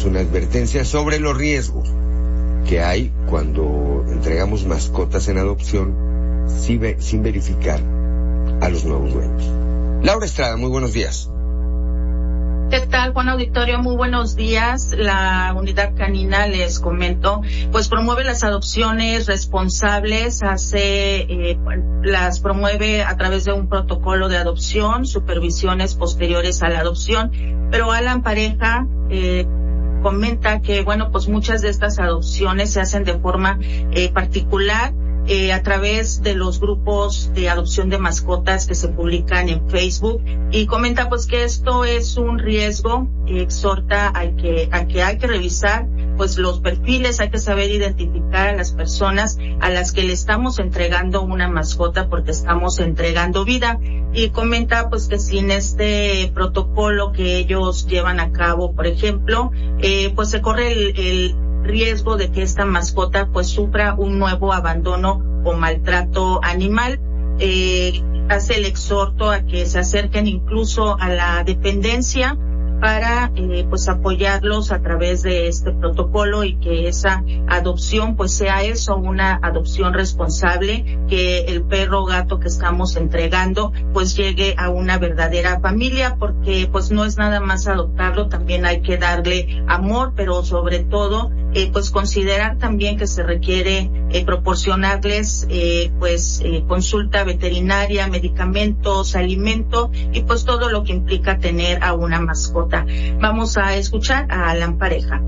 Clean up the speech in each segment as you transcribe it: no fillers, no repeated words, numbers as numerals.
hacemos una advertencia sobre los riesgos que hay cuando entregamos mascotas en adopción sin verificar a los nuevos dueños. Laura Estrada, muy buenos días. ¿Qué tal, Juan Auditorio? Muy buenos días. La unidad canina, les comento, pues promueve las adopciones responsables, las promueve a través de un protocolo de adopción, supervisiones posteriores a la adopción, pero Alan Pareja comenta que, bueno, pues muchas de estas adopciones se hacen de forma particular, a través de los grupos de adopción de mascotas que se publican en Facebook, y comenta pues que esto es un riesgo, exhorta a que hay que revisar pues los perfiles, hay que saber identificar a las personas a las que le estamos entregando una mascota, porque estamos entregando vida, y comenta pues que sin este protocolo que ellos llevan a cabo, por ejemplo, pues se corre el riesgo de que esta mascota pues sufra un nuevo abandono o maltrato animal. Hace el exhorto a que se acerquen incluso a la dependencia para pues apoyarlos a través de este protocolo, y que esa adopción pues sea eso, una adopción responsable, que el perro o gato que estamos entregando pues llegue a una verdadera familia, porque pues no es nada más adoptarlo, también hay que darle amor, pero sobre todo pues considerar también que se requiere proporcionarles consulta veterinaria, medicamentos, alimento y pues todo lo que implica tener a una mascota. Vamos a escuchar a Alan Pareja.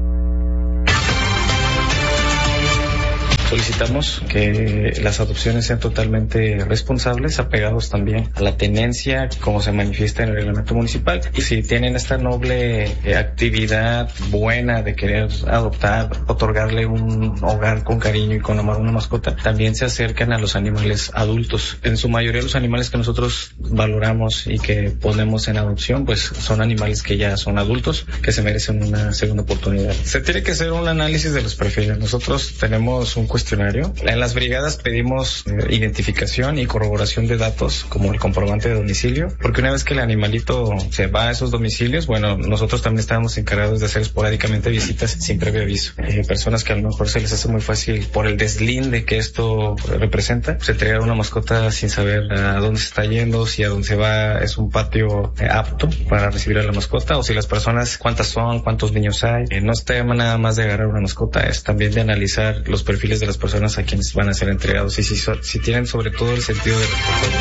Solicitamos que las adopciones sean totalmente responsables, apegados también a la tenencia como se manifiesta en el reglamento municipal. Y si tienen esta noble actividad buena de querer adoptar, otorgarle un hogar con cariño y con amor a una mascota, también se acercan a los animales adultos. En su mayoría los animales que nosotros valoramos y que ponemos en adopción pues son animales que ya son adultos, que se merecen una segunda oportunidad. Se tiene que hacer un análisis de los perfiles. Nosotros tenemos un cuestionario. En las brigadas pedimos identificación y corroboración de datos, como el comprobante de domicilio, porque una vez que el animalito se va a esos domicilios, bueno, nosotros también estamos encargados de hacer esporádicamente visitas sin previo aviso. Personas que a lo mejor se les hace muy fácil, por el deslinde que esto representa, pues entregar una mascota sin saber a dónde se está yendo, si a dónde se va es un patio apto para recibir a la mascota, o si las personas, cuántas son, cuántos niños hay. No es tema nada más de agarrar una mascota, es también de analizar los perfiles de las personas a quienes van a ser entregados, y si tienen sobre todo el sentido de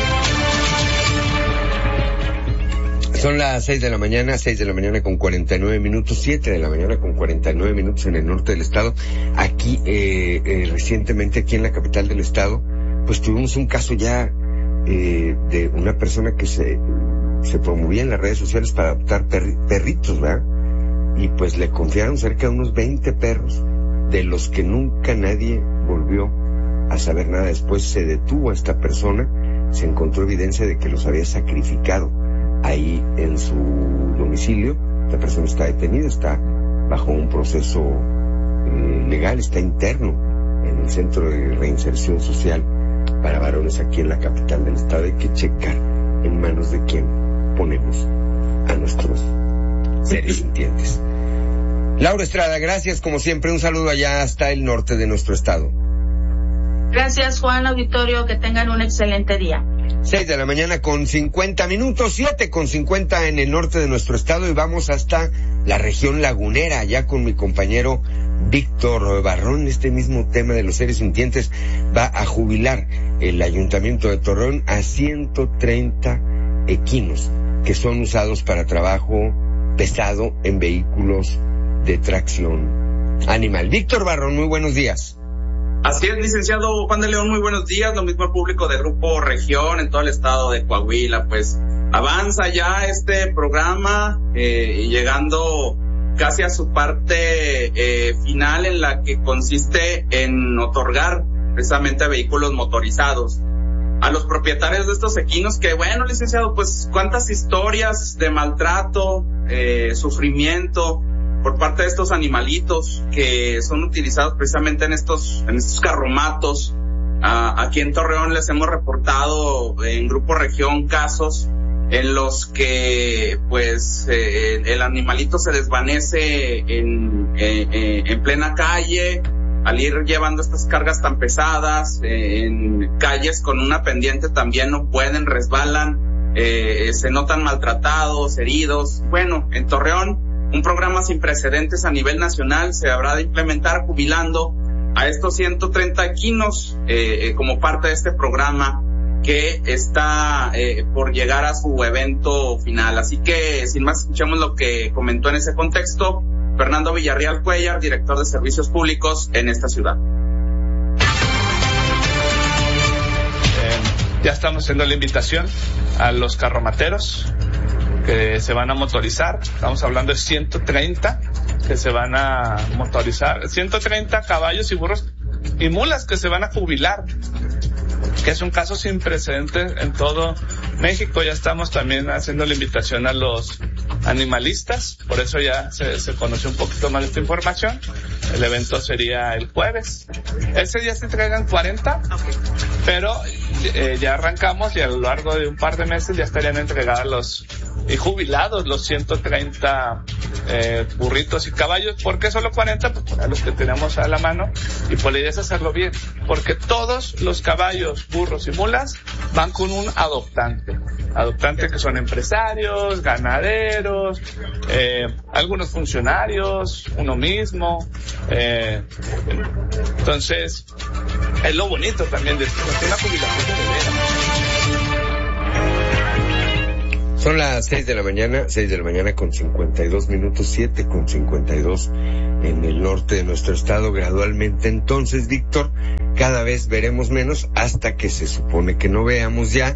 responsabilidad. Son las 6 de la mañana con 49 minutos, 7 de la mañana con 49 minutos en el norte del estado. Aquí, recientemente aquí en la capital del estado, pues tuvimos un caso ya de una persona que se promovía en las redes sociales para adoptar perritos, ¿verdad? Y pues le confiaron cerca de unos 20 perros, de los que nunca nadie volvió a saber nada. Después se detuvo a esta persona, se encontró evidencia de que los había sacrificado ahí en su domicilio. Esta persona está detenida, está bajo un proceso legal, está interno en el Centro de Reinserción Social para Varones aquí en la capital del estado. Hay que checar en manos de quién ponemos a nuestros seres sintientes. Laura Estrada, gracias como siempre, un saludo allá hasta el norte de nuestro estado. Gracias, Juan Auditorio, que tengan un excelente día. 6 de la mañana con 50 minutos, 7 con 50 en el norte de nuestro estado, y vamos hasta la región lagunera, allá con mi compañero Víctor Barrón. Este mismo tema de los seres sintientes va a jubilar el Ayuntamiento de Torreón a 130 equinos que son usados para trabajo pesado en vehículos de tracción animal. Víctor Barrón, muy buenos días. Así es, licenciado Juan de León, muy buenos días. Lo mismo al público de Grupo Región en todo el estado de Coahuila. Pues avanza ya este programa, llegando casi a su parte final, en la que consiste en otorgar precisamente vehículos motorizados a los propietarios de estos equinos, que bueno, licenciado, pues cuántas historias de maltrato, sufrimiento por parte de estos animalitos que son utilizados precisamente en estos carromatos. Aquí en Torreón les hemos reportado en Grupo Región casos en los que pues el animalito se desvanece en plena calle al ir llevando estas cargas tan pesadas, en calles con una pendiente también no pueden, resbalan, se notan maltratados, heridos. Bueno, en Torreón, un programa sin precedentes a nivel nacional se habrá de implementar jubilando a estos 130 equinos como parte de este programa que está por llegar a su evento final. Así que, sin más, escuchemos lo que comentó en ese contexto Fernando Villarreal Cuellar, director de Servicios Públicos en esta ciudad. Ya estamos haciendo la invitación a los carromateros que se van a motorizar. Estamos hablando de 130 que se van a motorizar, 130 caballos y burros y mulas que se van a jubilar, que es un caso sin precedentes en todo México. Ya estamos también haciendo la invitación a los animalistas, por eso ya se conoció un poquito más de esta información. El evento sería el jueves. Ese día se entregan 40, pero ya arrancamos y a lo largo de un par de meses ya estarían entregados y jubilados los 130 burritos y caballos. ¿Por qué solo 40? Pues para los que tenemos a la mano, y por la idea es hacerlo bien, porque todos los caballos, burros y mulas van con un adoptante que son empresarios, ganaderos, algunos funcionarios, uno mismo, entonces es lo bonito también de esto, es una jubilación de veras. Son las 6 de la mañana con 52 minutos, 7 con 52 en el norte de nuestro estado. Gradualmente entonces, Víctor, cada vez veremos menos hasta que se supone que no veamos ya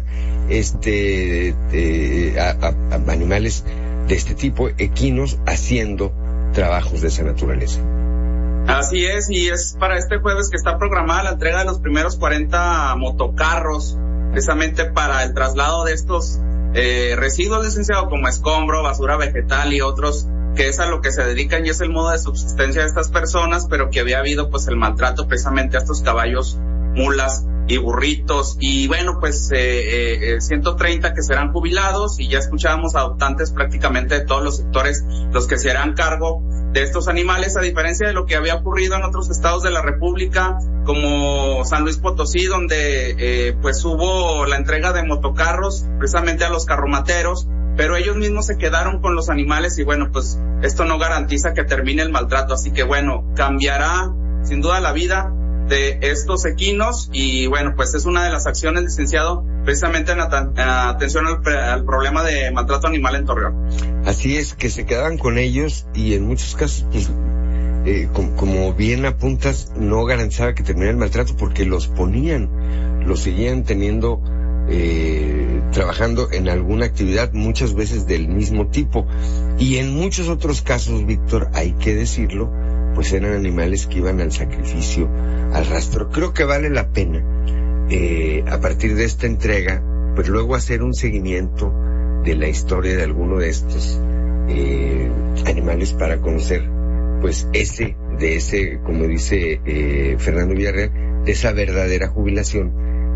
animales de este tipo, equinos, haciendo trabajos de esa naturaleza. Así es, y es para este jueves que está programada la entrega de los primeros 40 motocarros, precisamente para el traslado de estos residuos, licenciado, como escombro, basura vegetal y otros, que es a lo que se dedican y es el modo de subsistencia de estas personas, pero que había habido pues el maltrato precisamente a estos caballos, mulas y burritos. Y bueno, pues 130 que serán jubilados, y ya escuchábamos adoptantes prácticamente de todos los sectores los que se harán cargo de estos animales, a diferencia de lo que había ocurrido en otros estados de la República, como San Luis Potosí, donde pues hubo la entrega de motocarros precisamente a los carromateros, pero ellos mismos se quedaron con los animales y bueno, pues esto no garantiza que termine el maltrato. Así que bueno, cambiará sin duda la vida de estos equinos, y bueno, pues es una de las acciones, licenciado, precisamente en atención al problema de maltrato animal en Torreón. Así es, que se quedaban con ellos, y en muchos casos, pues, como bien apuntas, no garantizaba que terminara el maltrato, porque los seguían teniendo, trabajando en alguna actividad, muchas veces del mismo tipo. Y en muchos otros casos, Víctor, hay que decirlo, pues eran animales que iban al sacrificio, al rastro. Creo que vale la pena, a partir de esta entrega, pues luego hacer un seguimiento de la historia de alguno de estos animales para conocer, pues como dice Fernando Villarreal, de esa verdadera jubilación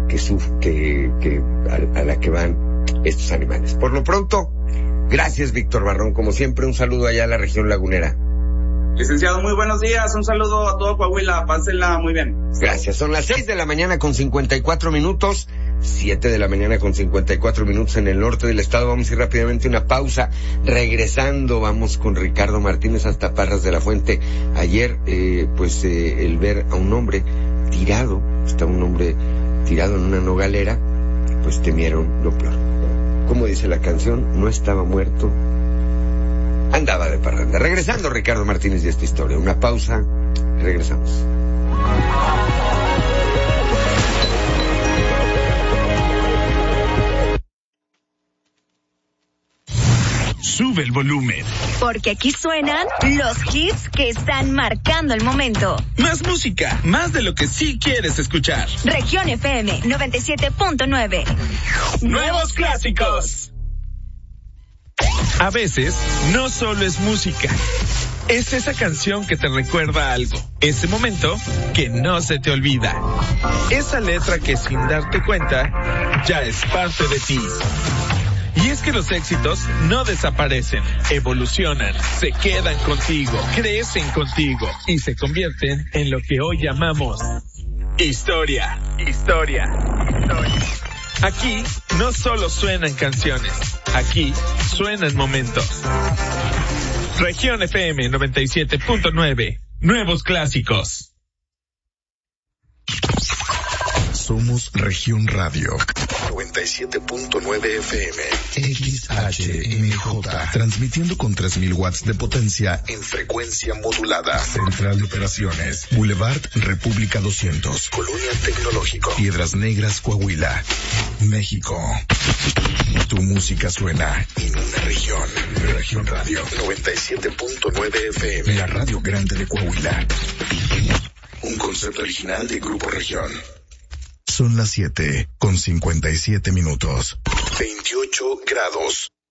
a la que van estos animales. Por lo pronto, gracias, Víctor Barrón, como siempre, un saludo allá a la región lagunera. Licenciado, muy buenos días, un saludo a todo Coahuila, pásenla muy bien. Gracias, son las 6 de la mañana con 54 minutos, 7 de la mañana con 54 minutos en el norte del estado. Vamos a ir rápidamente a una pausa. Regresando, vamos con Ricardo Martínez hasta Parras de la Fuente. Ayer, el ver a un hombre tirado en una nogalera, pues temieron lo peor. Como dice la canción, no estaba muerto, andaba de parranda. Regresando, Ricardo Martínez, de esta historia. Una pausa, regresamos. Sube el volumen, porque aquí suenan los hits que están marcando el momento. Más música, más de lo que sí quieres escuchar. Región FM 97.9. Nuevos clásicos. A veces, no solo es música. Es esa canción que te recuerda algo. Ese momento que no se te olvida. Esa letra que sin darte cuenta, ya es parte de ti. Y es que los éxitos no desaparecen, evolucionan, se quedan contigo, crecen contigo y se convierten en lo que hoy llamamos historia. Aquí no solo suenan canciones, aquí suenan momentos. Región FM 97.9, nuevos clásicos. Somos Región Radio 97.9 FM XHMJ, transmitiendo con 3000 watts de potencia en frecuencia modulada. Central de Operaciones, Boulevard República 200, Colonia Tecnológico, Piedras Negras, Coahuila, México. Tu música suena en una región. Región Radio 97.9 FM, la radio grande de Coahuila. Un concepto original de Grupo Región. Son las 7:57. 28 grados.